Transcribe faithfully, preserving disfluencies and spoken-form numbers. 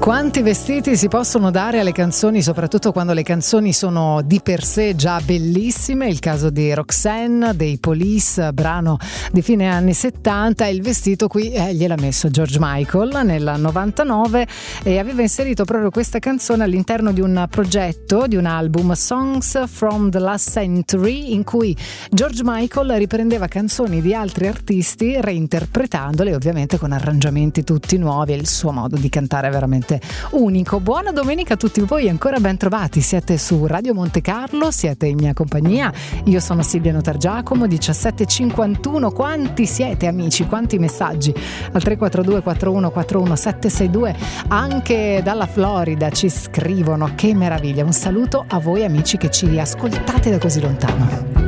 Quanti vestiti si possono dare alle canzoni, soprattutto quando le canzoni sono di per sé già bellissime. Il caso di Roxanne dei Police, brano di fine anni settanta. Il vestito qui eh, gliel'ha messo George Michael nel novantanove e aveva inserito proprio questa canzone all'interno di un progetto, di un album, Songs from the Last Century, in cui George Michael riprendeva canzoni di altri artisti reinterpretandole, ovviamente con arrangiamenti tutti nuovi, e il suo modo di cantare è veramente unico. Buona domenica a tutti voi, ancora ben trovati. Siete su Radio Monte Carlo, siete in mia compagnia. Io sono Silvia Notargiacomo, diciassette e cinquantuno. Quanti siete amici? Quanti messaggi al tre quattro due quattro uno quattro uno sette sei due? Anche dalla Florida ci scrivono. Che meraviglia! Un saluto a voi amici che ci ascoltate da così lontano.